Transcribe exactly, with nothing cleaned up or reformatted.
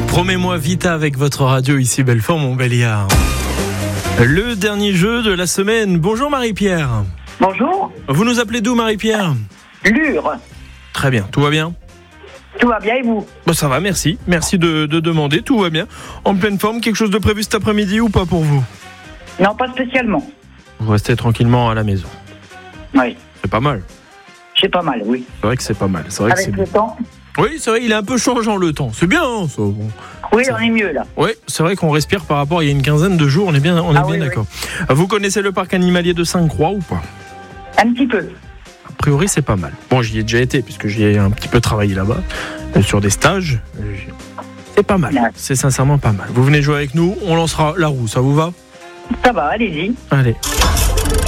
Promets-moi Vita avec votre radio ici Belfort Montbéliard. Le dernier jeu de la semaine. Bonjour Marie-Pierre. Bonjour. Vous nous appelez d'où Marie-Pierre? Lure. Très bien, tout va bien? Tout va bien et vous? Bon, ça va, merci. Merci de, de demander, tout va bien. En pleine forme, quelque chose de prévu cet après-midi ou pas pour vous? Non, pas spécialement. Vous restez tranquillement à la maison. Oui. C'est pas mal. C'est pas mal, oui. C'est vrai que c'est pas mal. C'est vrai que Avec c'est le bien. temps. Oui, c'est vrai, il est un peu changeant le temps. C'est bien, hein, ça. Bon. Oui, on est mieux là. Oui, c'est vrai qu'on respire par rapport à il y a une quinzaine de jours, on est bien, on est Ah bien oui, d'accord. Vous connaissez le parc animalier de Sainte-Croix ou pas? Un petit peu. A priori, c'est pas mal. Bon, j'y ai déjà été puisque j'y ai un petit peu travaillé là-bas, euh, sur des stages. C'est pas mal, Ouais. c'est sincèrement pas mal. Vous venez jouer avec nous, on lancera la roue, ça vous va? Ça va, allez-y. Allez.